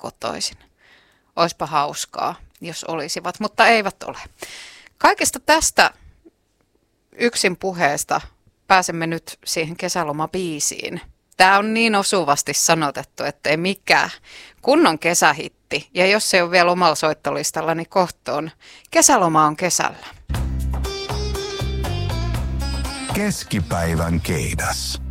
kotoisin. Oispa hauskaa, jos olisivat, mutta eivät ole. Kaikesta tästä yksin puheesta pääsemme nyt siihen kesälomabiisiin. Tämä on niin osuvasti sanotettu, että ei mikään kunnon kesähitti. Ja jos se on vielä omalla soittolistalla, niin kohta on Kesäloma on kesällä. Keskipäivän keidas.